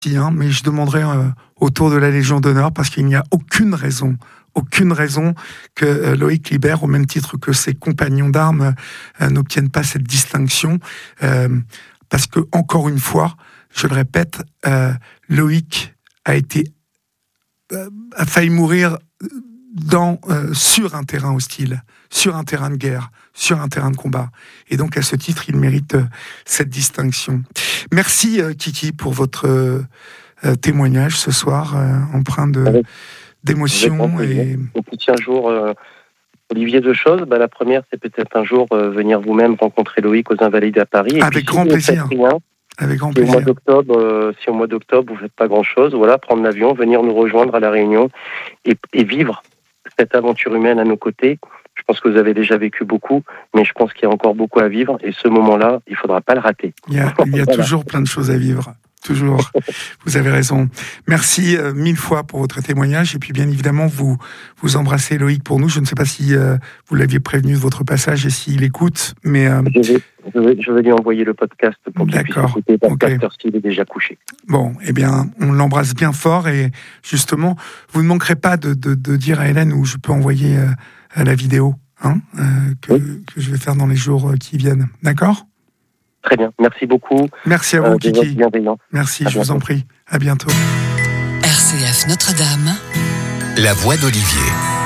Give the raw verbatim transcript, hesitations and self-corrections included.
Hein, mais je demanderai euh, autour de la Légion d'honneur parce qu'il n'y a aucune raison, aucune raison que euh, Loïc Liber, au même titre que ses compagnons d'armes, euh, n'obtiennent pas cette distinction. Euh, parce que, encore une fois, je le répète, euh, Loïc a été euh, a failli mourir dans, euh, sur un terrain hostile, sur un terrain de guerre, sur un terrain de combat. Et donc, à ce titre, il mérite euh, cette distinction. Merci, euh, Kiki, pour votre euh, euh, témoignage ce soir, euh, empreint de, avec, d'émotion. avec et... et puis, un jour, euh, Olivier, deux choses. Bah, la première, c'est peut-être un jour euh, venir vous-même rencontrer Loïc aux Invalides à Paris. Et avec puis, grand si plaisir. Rien, avec grand si plaisir. Au mois d'octobre, euh, si au mois d'octobre, vous faites pas grand-chose, voilà, prendre l'avion, venir nous rejoindre à La Réunion et, et vivre cette aventure humaine à nos côtés. Je pense que vous avez déjà vécu beaucoup, mais je pense qu'il y a encore beaucoup à vivre. Et ce moment-là, il ne faudra pas le rater. Il y a, il y a voilà. toujours plein de choses à vivre. Toujours. Vous avez raison. Merci euh, mille fois pour votre témoignage. Et puis, bien évidemment, vous, vous embrassez Loïc pour nous. Je ne sais pas si euh, vous l'aviez prévenu de votre passage et s'il écoute, mais... Euh... Je, vais, je, vais, je vais lui envoyer le podcast pour qu'il puisse écouter. Parce okay. qu'il est déjà couché. Bon, eh bien, on l'embrasse bien fort. Et justement, vous ne manquerez pas de, de, de dire à Hélène où je peux envoyer euh, la vidéo hein, euh, que, oui. que je vais faire dans les jours qui viennent. D'accord ? Très bien, merci beaucoup. Merci à vous, euh, Kiki. Merci, à je bientôt. vous en prie. À bientôt. R C F Notre-Dame. La voix d'Olivier.